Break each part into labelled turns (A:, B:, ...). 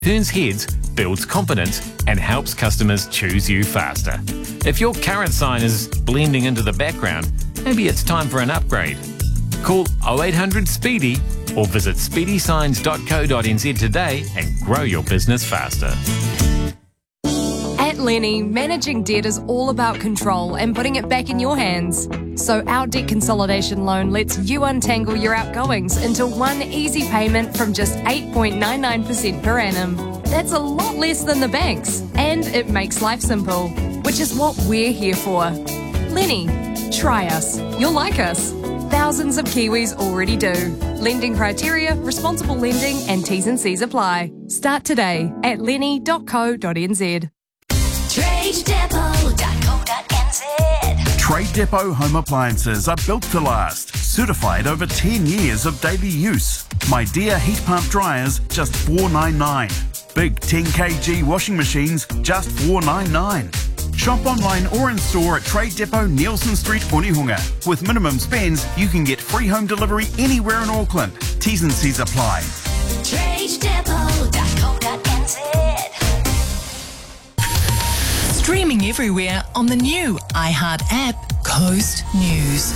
A: Turns heads, builds confidence, and helps customers choose you faster. If your current sign is blending into the background, maybe it's time for an upgrade. Call 0800 SPEEDY or visit speedysigns.co.nz today and grow your business faster.
B: At Lenny, managing debt is all about control and putting it back in your hands. So our debt consolidation loan lets you untangle your outgoings into one easy payment from just 8.99% per annum. That's a lot less than the banks, and it makes life simple, which is what we're here for. Lenny, try us. You'll like us. Thousands of Kiwis already do. Lending criteria, responsible lending and T's and C's apply. Start today at lenny.co.nz.
C: TradeDepot.co.nz. Trade Depot home appliances are built to last. Certified over 10 years of daily use. My Dear heat pump dryers, just $4.99. Big 10 kg washing machines, just $4.99. Shop online or in store at Trade Depot, Nielsen Street, Onehunga. With minimum spends, you can get free home delivery anywhere in Auckland. T's and C's apply.
D: TradeDepot.co.nz. Streaming everywhere on the new iHeart app, Coast News.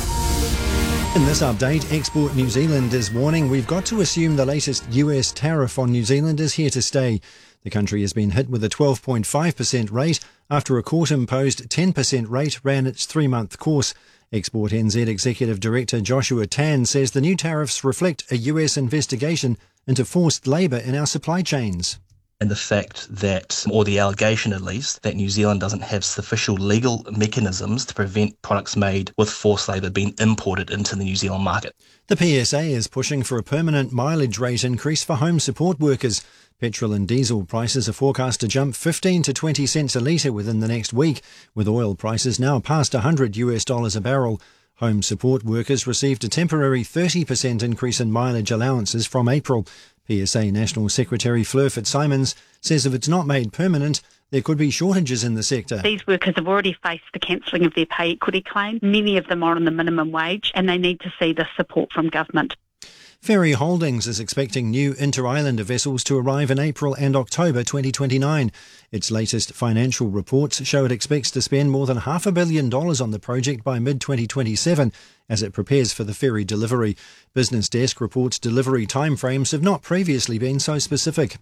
E: In this update, Export New Zealand is warning we've got to assume the latest US tariff on New Zealand is here to stay. The country has been hit with a 12.5% rate after a court-imposed 10% rate ran its 3-month course. Export NZ Executive Director Joshua Tan says the new tariffs reflect a US investigation into forced labour in our supply chains.
F: And the fact that, or the allegation at least, that New Zealand doesn't have sufficient legal mechanisms to prevent products made with forced labour being imported into the New Zealand market.
E: The PSA is pushing for a permanent mileage rate increase for home support workers. Petrol and diesel prices are forecast to jump 15 to 20 cents a litre within the next week, with oil prices now past $100 a barrel. Home support workers received a temporary 30% increase in mileage allowances from April. PSA National Secretary Fleur Fitzsimons says if it's not made permanent, there could be shortages in the sector.
G: These workers have already faced the cancelling of their pay equity claim. Many of them are on the minimum wage and they need to see the support from government.
E: Ferry Holdings is expecting new inter-islander vessels to arrive in April and October 2029. Its latest financial reports show it expects to spend more than $500 million on the project by mid-2027 as it prepares for the ferry delivery. Business Desk reports delivery timeframes have not previously been so specific.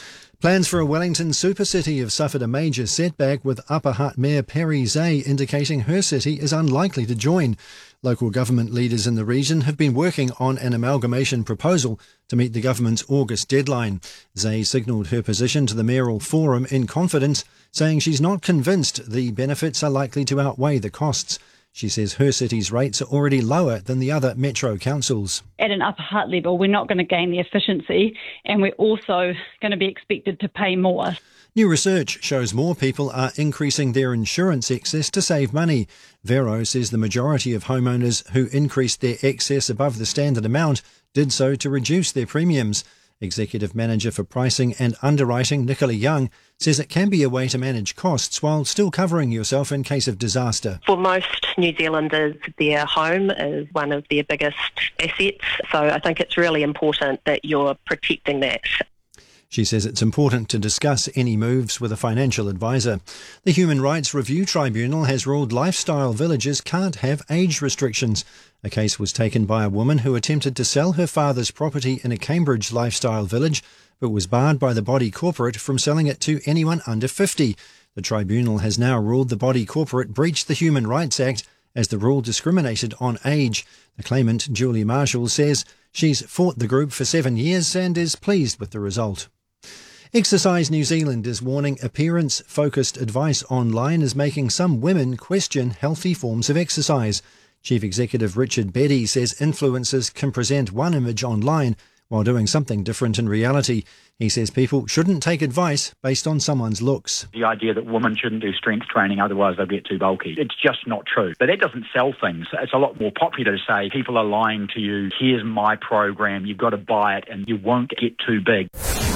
E: Plans for a Wellington supercity have suffered a major setback, with Upper Hutt Mayor Perry Zay indicating her city is unlikely to join. Local government leaders in the region have been working on an amalgamation proposal to meet the government's August deadline. Zay signalled her position to the mayoral forum in confidence, saying she's not convinced the benefits are likely to outweigh the costs. She says her city's rates are already lower than the other metro councils.
H: At an Upper Hutt level, we're not going to gain the efficiency, and we're also going to be expected to pay more.
E: New research shows more people are increasing their insurance excess to save money. Vero says the majority of homeowners who increased their excess above the standard amount did so to reduce their premiums. Executive Manager for Pricing and Underwriting, Nicola Young, says it can be a way to manage costs while still covering yourself in case of disaster.
I: For most New Zealanders, their home is one of their biggest assets, so I think it's really important that you're protecting that.
E: She says it's important to discuss any moves with a financial advisor. The Human Rights Review Tribunal has ruled lifestyle villages can't have age restrictions. A case was taken by a woman who attempted to sell her father's property in a Cambridge lifestyle village, but was barred by the body corporate from selling it to anyone under 50. The tribunal has now ruled the body corporate breached the Human Rights Act as the rule discriminated on age. The claimant, Julie Marshall, says she's fought the group for 7 years and is pleased with the result. Exercise New Zealand is warning appearance-focused advice online is making some women question healthy forms of exercise. Chief Executive Richard Beddy says influencers can present one image online while doing something different in reality. He says people shouldn't take advice based on someone's looks.
J: The idea that women shouldn't do strength training, otherwise they'll get too bulky. It's just not true. But that doesn't sell things. It's a lot more popular to say people are lying to you. Here's my program. You've got to buy it and you won't get too big.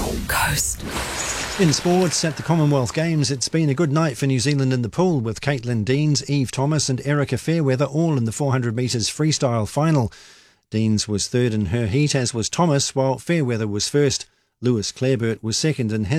B: Coast.
E: In sports, at the Commonwealth Games, it's been a good night for New Zealand in the pool, with Caitlin Deans, Eve Thomas and Erica Fairweather all in the 400 metres freestyle final. Deans was third in her heat, as was Thomas, while Fairweather was first. Lewis Clareburt was second and has